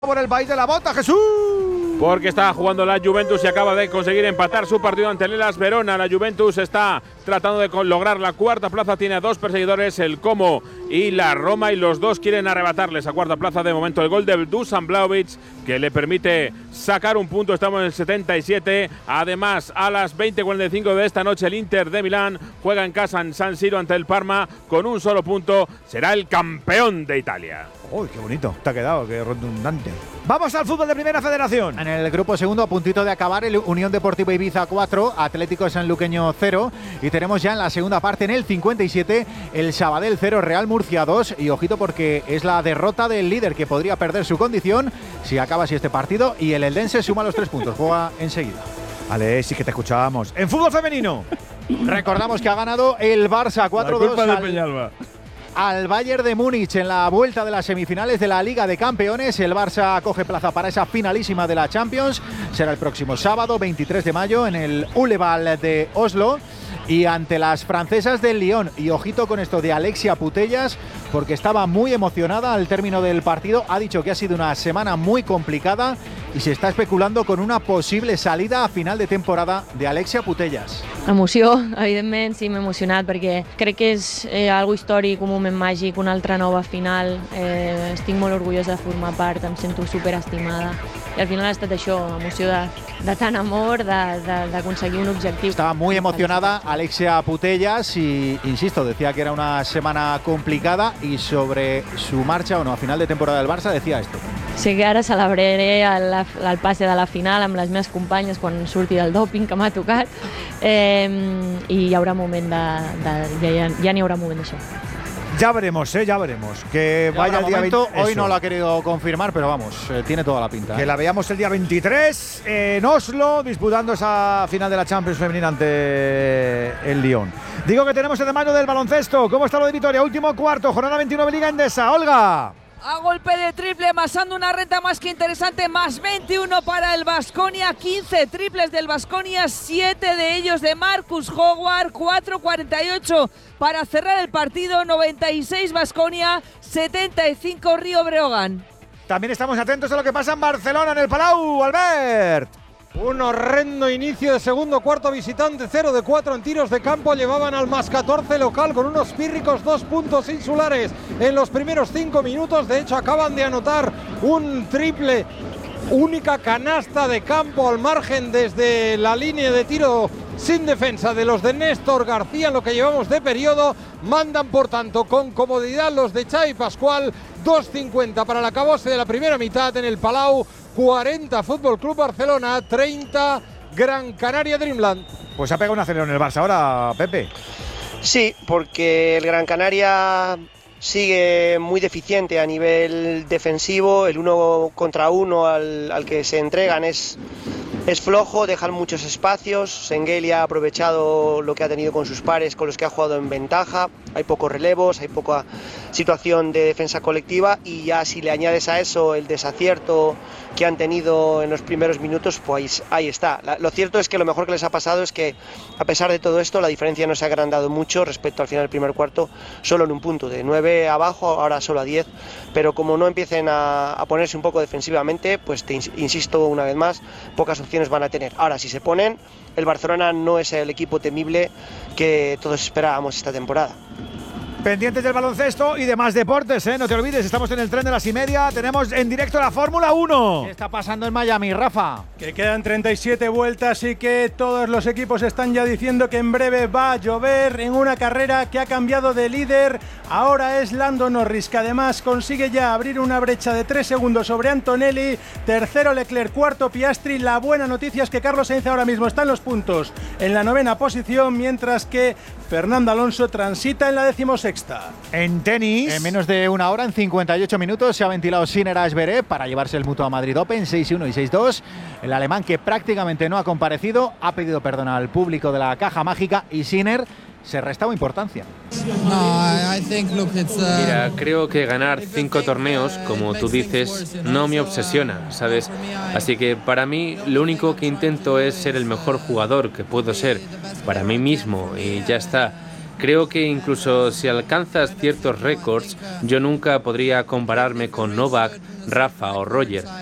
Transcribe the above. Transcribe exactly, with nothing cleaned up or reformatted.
Por el país de la bota, Jesús. Porque está jugando la Juventus y acaba de conseguir empatar su partido ante el Hellas Verona. La Juventus está tratando de lograr la cuarta plaza. Tiene a dos perseguidores, el Como y la Roma, y los dos quieren arrebatarle esa cuarta plaza. De momento el gol de Dusan Vlahovic, que le permite sacar un punto. Estamos en el setenta y siete. Además, a las veinte cuarenta y cinco de esta noche, el Inter de Milán juega en casa en San Siro ante el Parma con un solo punto. Será el campeón de Italia. Uy, qué bonito te ha quedado, qué redundante. Vamos al fútbol de Primera Federación. En el grupo segundo, a puntito de acabar, el Unión Deportiva Ibiza cuatro, Atlético Sanluqueño cero. Y tenemos ya en la segunda parte, en el cincuenta y siete, el Sabadell cero, Real Murcia dos. Y ojito porque es la derrota del líder, que podría perder su condición si acaba así este partido. Y el Eldense suma los tres puntos, juega enseguida. Vale, sí que te escuchábamos. En fútbol femenino. Recordamos que ha ganado el Barça cuatro dos. La culpa de Peñalba. Al Bayern de Múnich en la vuelta de las semifinales de la Liga de Campeones. El Barça coge plaza para esa finalísima de la Champions. Será el próximo sábado, veintitrés de mayo, en el Uleval de Oslo. Y ante las francesas del Lyon. Y ojito con esto de Alexia Putellas, porque estaba muy emocionada al término del partido. Ha dicho que ha sido una semana muy complicada y se està especulando con una possible salida a final de temporada de Alexia Putellas. Emoció, evidentment, sí, m'he emocionat perquè crec que és eh, algo històric, un moment màgic, una altra nova final. Eh, estic molt orgullosa de formar part, em sento superestimada. I al final ha estat això, emoció de, de tant amor, d'aconseguir un objectiu. Estaba muy emocionada Alexia Putellas y, insisto, decía que era una semana complicada y sobre su marcha o no a final de temporada del Barça decía esto. Sé que ara celebraré el, el passe de la final amb les meves companyes quan surti del dòping que m'ha tocat eh, i hi haurà moment de, de ja, ja n'hi haurà moment d'això. Ya veremos, eh, ya veremos. Que ya vaya el día momento, veinte. Hoy Eso. no lo ha querido confirmar, pero vamos, eh, tiene toda la pinta. Que ¿eh? la veamos el día veintitrés en Oslo, disputando esa final de la Champions femenina ante el Lyon. Digo que tenemos el de mano del baloncesto. ¿Cómo está lo de Vitoria? Último cuarto, jornada veintinueve, Liga Endesa. Olga. A golpe de triple, amasando una renta más que interesante, más veintiuno para el Baskonia, quince triples del Baskonia, siete de ellos de Marcus Howard, cuatro cuarenta y ocho para cerrar el partido, noventa y seis Baskonia, setenta y cinco Río Breogán. También estamos atentos a lo que pasa en Barcelona, en el Palau, Albert. Un horrendo inicio de segundo cuarto visitante, cero de cuatro en tiros de campo, llevaban al más catorce local con unos pírricos dos puntos insulares en los primeros cinco minutos. De hecho, acaban de anotar un triple, única canasta de campo al margen desde la línea de tiro sin defensa de los de Néstor García en lo que llevamos de periodo. Mandan por tanto con comodidad los de Xavi Pascual, dos cincuenta para el acabose de la primera mitad en el Palau. cuarenta Fútbol Club Barcelona, treinta Gran Canaria Dreamland. Pues ha pegado un acelerón en el Barça ahora, Pepe. Sí, porque el Gran Canaria sigue muy deficiente a nivel defensivo. El uno contra uno al, al que se entregan es, es flojo, dejan muchos espacios. Sengeli ha aprovechado lo que ha tenido con sus pares, con los que ha jugado en ventaja. Hay pocos relevos, hay poca situación de defensa colectiva, y ya si le añades a eso el desacierto que han tenido en los primeros minutos, pues ahí está. La, lo cierto es que lo mejor que les ha pasado es que, a pesar de todo esto, la diferencia no se ha agrandado mucho respecto al final del primer cuarto, solo en un punto, de nueve abajo, ahora solo a diez, pero como no empiecen a, a ponerse un poco defensivamente, pues te insisto una vez más, pocas opciones van a tener. Ahora, si se ponen, el Barcelona no es el equipo temible que todos esperábamos esta temporada. Pendientes del baloncesto y demás deportes, ¿eh? No te olvides, estamos en el tren de las y media. Tenemos en directo la Fórmula uno. ¿Qué está pasando en Miami, Rafa? Que quedan treinta y siete vueltas y que todos los equipos están ya diciendo que en breve va a llover en una carrera que ha cambiado de líder. Ahora es Lando Norris, que además consigue ya abrir una brecha de tres segundos sobre Antonelli. Tercero Leclerc, cuarto Piastri. La buena noticia es que Carlos Sainz ahora mismo está en los puntos en la novena posición, mientras que Fernando Alonso transita en la decimosexta. En tenis, en menos de una hora, en cincuenta y ocho minutos, se ha ventilado Sinner a Zverev para llevarse el Mutua Madrid Open seis uno y seis dos. El alemán, que prácticamente no ha comparecido, ha pedido perdón al público de la Caja Mágica, y Sinner se restaba importancia. Mira, creo que ganar cinco torneos, como tú dices, no me obsesiona, ¿sabes? Así que para mí lo único que intento es ser el mejor jugador que puedo ser para mí mismo, y ya está. Creo que incluso si alcanzas ciertos récords, yo nunca podría compararme con Novak, Rafa o Roger.